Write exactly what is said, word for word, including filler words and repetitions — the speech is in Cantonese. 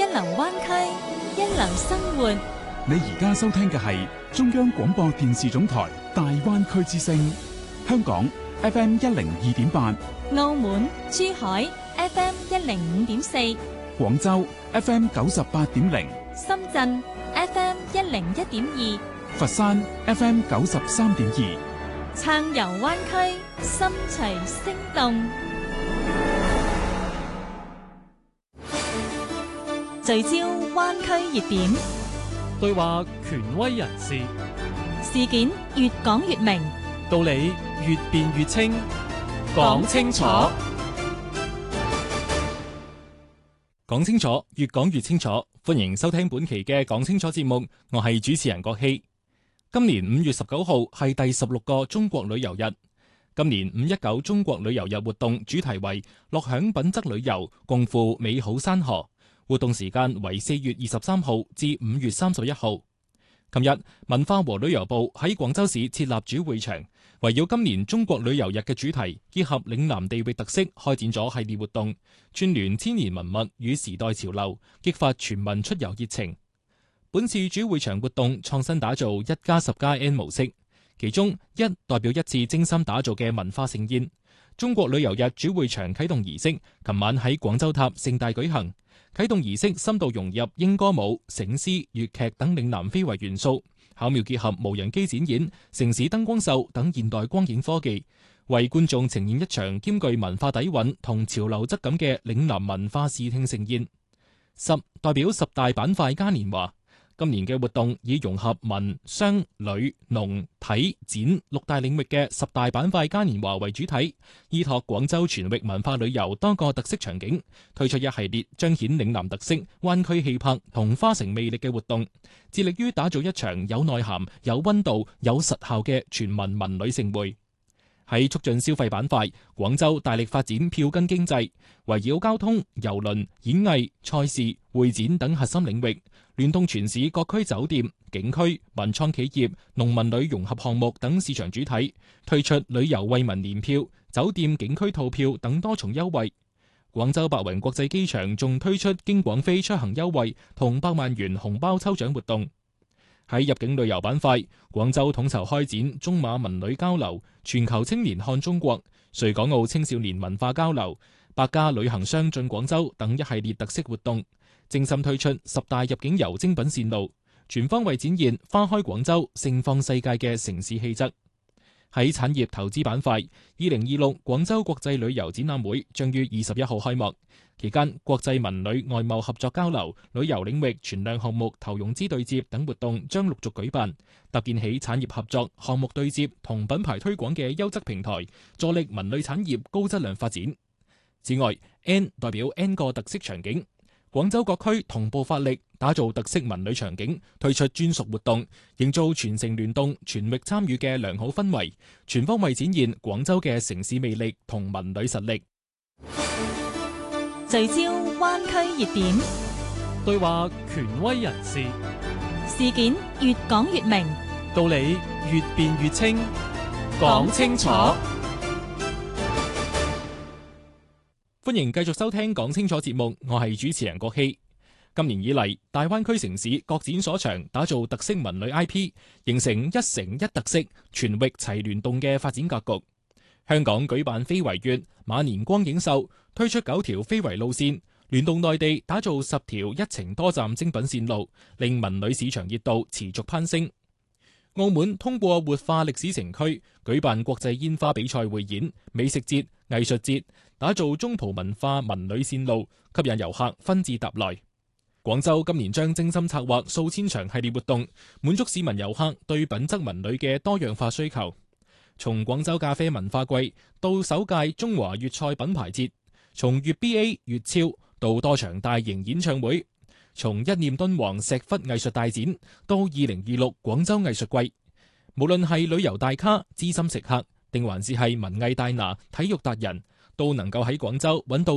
流灣區，一流生活。 你而家收聽嘅係中央廣播電視總台大灣區之聲，香港 F M 一零二點八， 澳門、珠海 F M 一零五點四， 廣州 F M 九十八點零， 深圳 F M 一零一點二， 佛山 F M 九十三點二。 暢遊灣區，心隨聲動。聚焦灣區熱點， 對話權威人士， 事件越講越明， 道理越辯越清，講清楚，講清楚，越講越清楚。歡迎收聽本期嘅講清楚節目，我係主持人郭希。今年五月十九號係第十六個中國旅遊日。今年五一九中國旅遊日活動主題為樂享品質旅遊，共赴美好山河。活動時間為四月二十三號至五月三十一號。琴日，文化和旅遊部喺廣州市設立主會場，圍繞今年中國旅遊日嘅主題，結合嶺南地域特色，開展咗系列活動，串聯千年文物與時代潮流，激發全民出遊熱情。本次主會場活動創新打造一加十加 N 模式，其中一代表一次精心打造嘅文化盛宴。中國旅遊日主會場啟動儀式，琴晚喺廣州塔盛大舉行。啟動儀式深度融入英歌舞、醒獅、粵劇等嶺南非遺元素，巧妙結合無人機展演、城市燈光秀等現代光影科技，為觀眾呈現一場兼具文化底蘊同潮流質感嘅嶺南文化視聽盛宴。十代表十大板塊嘉年華。今年嘅活動以融合文、商、旅、農、體、展六大領域嘅十大板塊嘉年華為主體，依託廣州全域文化旅遊多個特色場景，推出一系列彰顯嶺南特色、灣區氣魄同花城魅力嘅活動，致力於打造一場有內涵、有溫度、有實效嘅全民文旅盛會。喺促進消費板塊，廣州大力發展票根經濟，圍繞交通、郵輪、演藝、賽事、會展等核心領域，聯動全市各區酒店、景區、文創企業、農民旅融合項目等市場主體，推出旅遊惠民年票、酒店景區套票等多重優惠。廣州白雲國際機場仲推出經廣飛出行優惠同百萬元紅包抽獎活動。喺入境旅遊板塊，廣州統籌開展中馬文旅交流、全球青年看中國、穗港澳青少年文化交流、百家旅行商進廣州等一系列特色活動，精心推出十大入境遊精品線路，全方位展現花開廣州、盛放世界嘅城市氣質。喺產業投資板塊，二零二六廣州國際旅遊展覽會將於二十一號開幕。期間，國際文旅外貿合作交流、旅遊領域存量項目投融資對接等活動將陸續舉辦，搭建起產業合作、項目對接同品牌推廣嘅優質平台，助力文旅產業高質量發展。此外 ，N 代表 N 個特色場景，廣州各區同步發力，打造特色文旅場景，推出專屬活動，營造全城聯動、全域參與嘅良好氛圍，全方位展現廣州嘅城市魅力同文旅實力。 聚焦灣區熱點， 對話權威人士， 事件越講越明， 道理越辯越清，講清楚。歡迎繼續收聽講清楚節目，我係主持人郭希。今年以嚟，大灣區城市各展所長，打造特色文旅 I P， 形成一城一特色、全域齊聯動嘅發展格局。香港舉辦非遺月、馬年光影秀，推出九條非遺路線，聯動內地打造十條一程多站精品線路，令文旅市場熱度持續攀升。澳門通過活化歷史城區，舉辦國際煙花比賽匯演、美食節、藝術節，打造中葡文化文旅線路，吸引遊客紛至沓來。廣州今年將精心策劃數千場系列活動，滿足市民遊客對品質文旅嘅多樣化需求。從廣州咖啡文化季到首屆中華粵菜品牌節，從粵 B A 粵超到多場大型演唱會，從一念敦煌石窟藝術大展到二零二六廣州藝術季，無論係旅遊大咖、資深食客，定還是係文藝大拿、體育達人，都能夠喺廣州揾到